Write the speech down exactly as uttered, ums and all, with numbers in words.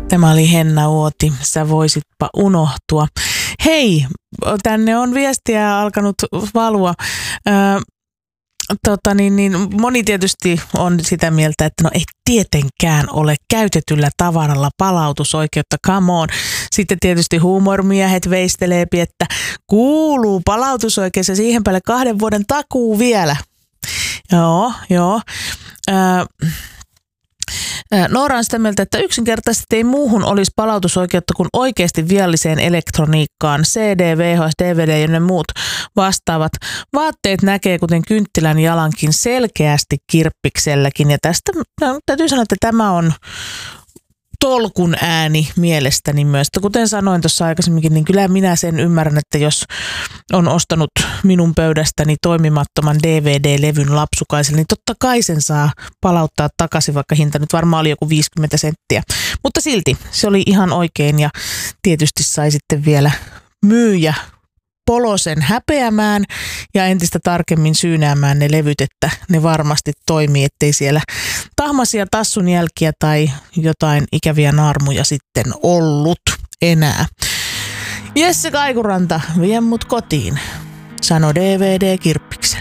Tämä oli Henna Uoti, sä voisitpa unohtua. Hei, tänne on viestiä alkanut valua. Öö, tota niin, niin, moni tietysti on sitä mieltä, että no ei tietenkään ole käytetyllä tavaralla palautusoikeutta, come on. Sitten tietysti huumormiehet veisteleepi, että kuuluu palautusoikeus ja siihen päälle kahden vuoden takuu vielä. Joo, joo. Öö, Noora on sitä mieltä, että yksinkertaisesti ei muuhun olisi palautusoikeutta kuin oikeasti vialliseen elektroniikkaan, C D, V H S, D V D ja ne muut vastaavat. Vaatteet näkee kuten kynttilän jalankin selkeästi kirppikselläkin ja tästä no, täytyy sanoa, että tämä on tolkun ääni mielestäni myös. Kuten sanoin tuossa aikaisemminkin, niin kyllä minä sen ymmärrän, että jos on ostanut minun pöydästäni toimimattoman D V D-levyn lapsukaiselle, niin totta kai sen saa palauttaa takaisin, vaikka hinta nyt varmaan oli joku viisikymmentä senttiä. Mutta silti se oli ihan oikein ja tietysti sai sitten vielä myyjä polosen häpeämään ja entistä tarkemmin syynäämään ne levyt, että ne varmasti toimii, ettei siellä tahmaisia tassun jälkiä tai jotain ikäviä naarmuja sitten ollut enää. Jesse Kaikuranta, vie mut kotiin, sano D V D-kirppiksellä.